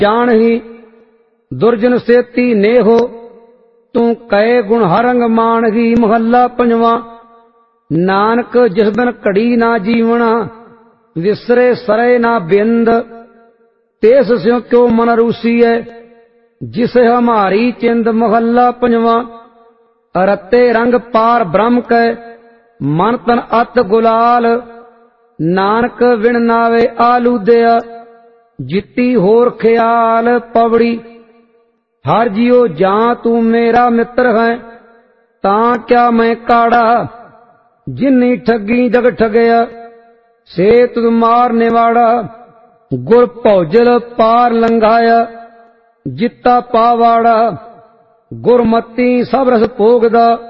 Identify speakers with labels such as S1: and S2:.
S1: जान ही दुर्जन सेती नेहो तू कहे गुण हरंग मान ही। महला पंजवा। नानक जिस दिन घड़ी ना जीवना विसरे सरे ना बिंद तेस स्यों क्यों मन रूसीए जिसे हमारी चिंद। महला पंजवा। रते रंग पार ब्रह्म कै मन तन अत गुलाल नानक विण नावे आलूदया जिती होर ख्याल। पवड़ी। हर जियो जां तू मेरा मित्र है तां क्या मैं काड़ा जिन्नी ठगी जग ठगया से तुद मारने वाड़ा। गुर भौजल पार लंघाया जिता पावाड़ा गुरमती सब रस भोगदा